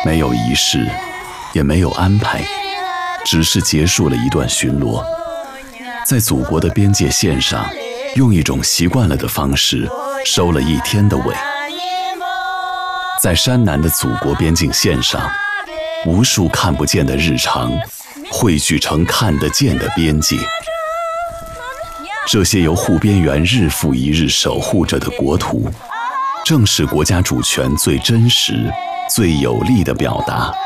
没有仪式，也没有安排，只是结束了一段巡逻，在祖国的边界线上，用一种习惯了的方式收了一天的尾。在山南的祖国边境线上，无数看不见的日常汇聚成看得见的边界。这些由护边员日复一日守护着的国土，正是国家主权最真实、最有力的表达。